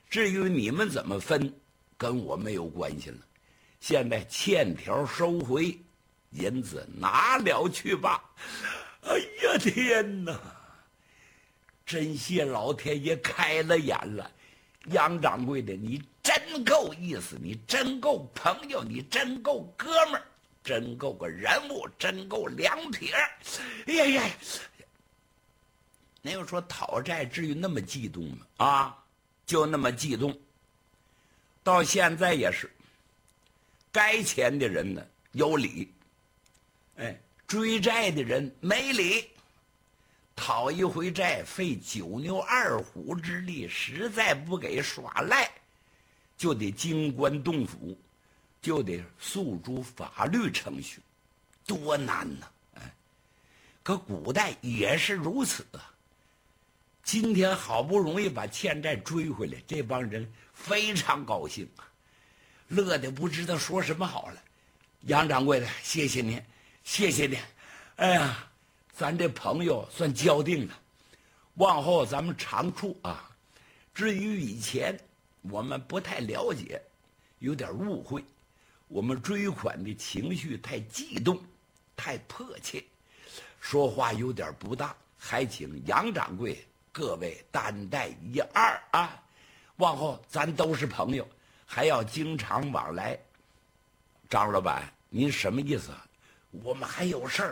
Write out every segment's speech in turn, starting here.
至于你们怎么分，跟我没有关系了。现在欠条收回，银子拿了去吧。哎呀天哪！真谢老天爷开了眼了，杨掌柜的，你真够意思，你真够朋友，你真够哥们儿，真够个人物，真够良撇。哎呀呀！您要说讨债至于那么激动吗？啊，就那么激动。到现在也是，该钱的人呢有理，追债的人没理。讨一回债费九牛二虎之力，实在不给耍赖，就得经官动府，就得诉诸法律程序，多难呐！可古代也是如此啊。今天好不容易把欠债追回来，这帮人非常高兴啊，乐得不知道说什么好了。杨掌柜的，谢谢您，谢谢您。哎呀，咱这朋友算交定了，往后咱们常处啊。至于以前我们不太了解，有点误会，我们追款的情绪太激动，太迫切，说话有点不当，还请杨掌柜各位担待一二啊。往后咱都是朋友，还要经常往来。张老板，您什么意思啊？我们还有事儿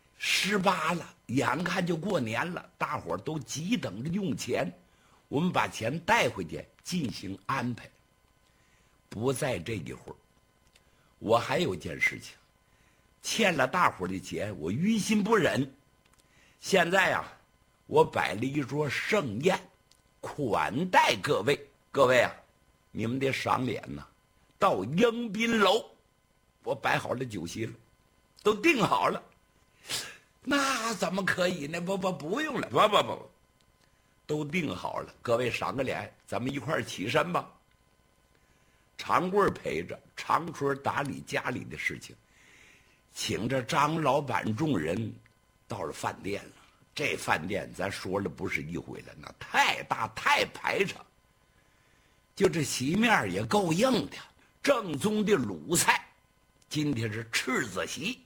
，18了，眼看就过年了，大伙儿都急等着用钱，我们把钱带回去进行安排。不在这一会儿，我还有件事情，欠了大伙儿的钱，我于心不忍。现在啊，我摆了一桌盛宴，款待各位。各位啊，你们得赏脸呐！到迎宾楼，我摆好了酒席了，都定好了。那怎么可以呢？不用了，不，都定好了。各位赏个脸，咱们一块儿起身吧。长贵陪着长春打理家里的事情，请着张老板众人到了饭店了。这饭店咱说了不是一回了，那太大太排场，就这席面也够硬的，正宗的鲁菜。今天是赤子席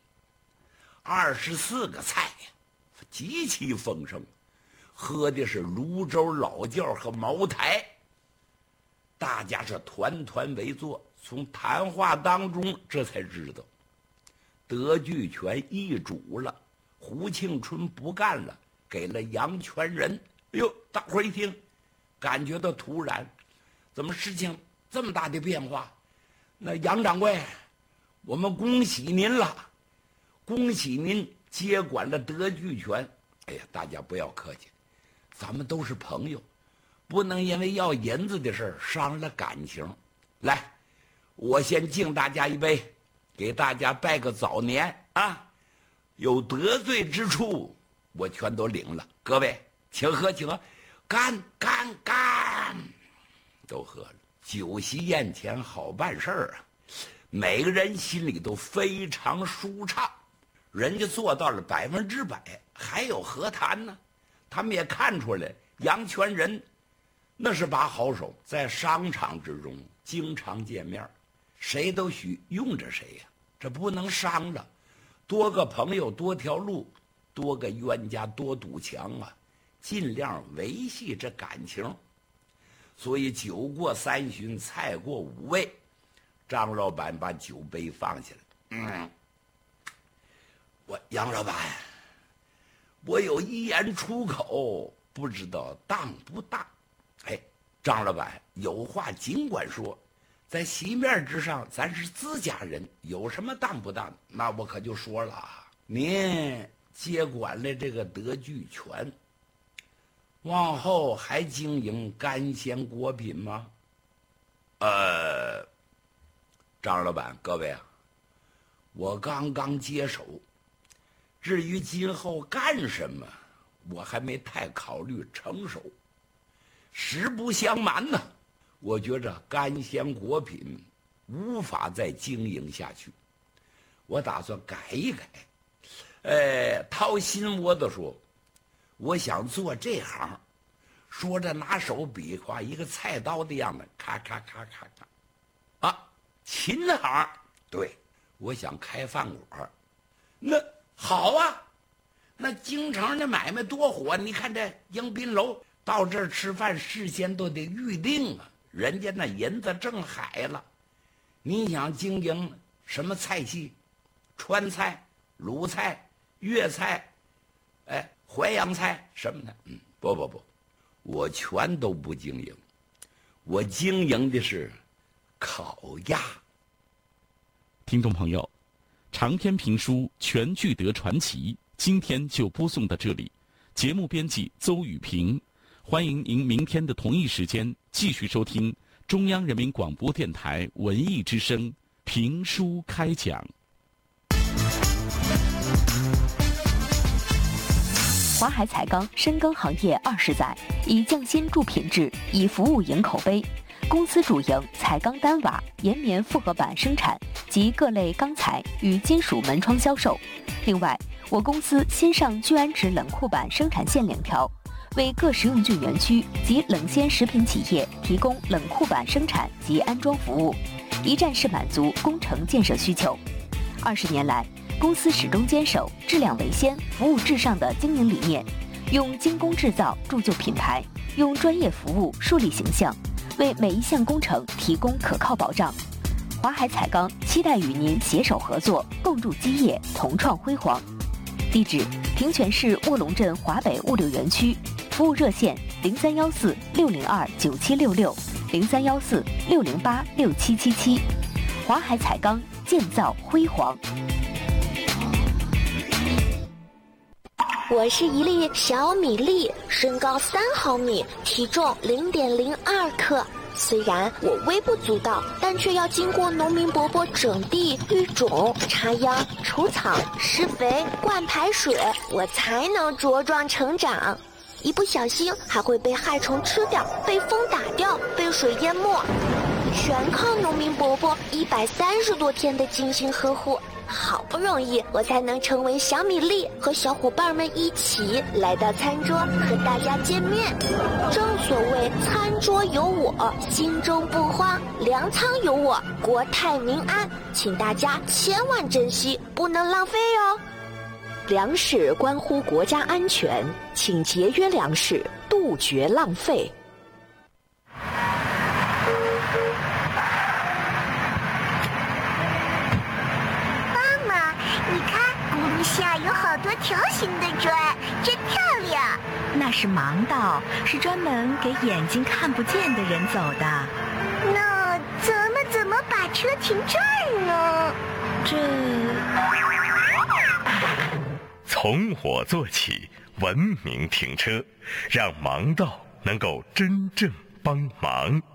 ，24个菜呀，极其丰盛。喝的是泸州老窖和茅台，大家是团团围坐。从谈话当中，这才知道德聚全易主了，胡庆春不干了，给了杨全仁。哎呦，大伙儿一听，感觉到突然，怎么事情这么大的变化？那杨掌柜，我们恭喜您了，恭喜您接管了德聚全。哎呀，大家不要客气，咱们都是朋友，不能因为要银子的事伤了感情。来，我先敬大家一杯，给大家拜个早年啊！有得罪之处，我全都领了。各位，请喝，请喝，干干干！都喝了。酒席宴前好办事儿啊，每个人心里都非常舒畅。人家做到了100%，还有何谈呢？他们也看出来，杨全仁那是把好手，在商场之中经常见面，谁都许用着谁呀，这不能伤了。多个朋友多条路，多个冤家多堵墙啊，尽量维系这感情。所以酒过3巡，菜过5味，张老板把酒杯放下来。我杨老板，我有一言出口，不知道当不当。张老板有话尽管说，在席面之上咱是自家人，有什么当不当？那我可就说了，您接管了这个德聚全，往后还经营干鲜果品吗？张老板，各位啊，我刚刚接手，至于今后干什么，我还没太考虑成熟。实不相瞒呢，我觉着干鲜果品无法再经营下去，我打算改一改。掏心窝子说，我想做这行， 说着拿手比划一个菜刀的样子，咔咔咔咔咔。啊，琴行，对，我想开饭馆。那好啊，那京城的买卖多火，你看这迎宾楼到这儿吃饭，事先都得预定啊，人家那银子正海了。你想经营什么菜系？川菜、鲁菜、粤菜，淮扬菜什么的？不，我全都不经营，我经营的是烤鸭。 听众朋友，长篇评书《全聚德传奇》今天就播送到这里，节目编辑邹宇平，欢迎您明天的同一时间继续收听中央人民广播电台文艺之声评书开讲。 华海彩钢深耕行业20载，以匠心铸品质，以服务赢口碑。公司主营彩钢单瓦、岩棉复合板生产及各类钢材与金属门窗销售。另外，我公司新上聚氨酯冷库板生产线2条，为各食用菌园区及冷鲜食品企业提供冷库板生产及安装服务，一站式满足工程建设需求。20年来，公司始终坚守质量为先、服务至上的经营理念，用精工制造铸就品牌，用专业服务树立形象，为每一项工程提供可靠保障。华海彩钢期待与您携手合作，共筑基业，同创辉煌。地址：平泉市卧龙镇华北物流园区，服务热线0314-602-9766，0314-608-6777。华海彩钢，建造辉煌。 我是一粒小米粒，身高3毫米，体重0.02克。虽然我微不足道，但却要经过农民伯伯整地、育种、插秧、除草、施肥、灌排水，我才能茁壮成长。一不小心还会被害虫吃掉，被风打掉，被水淹没，全靠农民伯伯130多天的精心呵护。好不容易我才能成为小米粒，和小伙伴们一起来到餐桌和大家见面。正所谓餐桌有我，心中不慌；粮仓有我，国泰民安。请大家千万珍惜，不能浪费哦。粮食关乎国家安全，请节约粮食，杜绝浪费。 下有好多条形的砖，真漂亮。 那是盲道，是专门给眼睛看不见的人走的。 那咱们怎么把车停这儿呢？ 从我做起，文明停车，让盲道能够真正帮忙。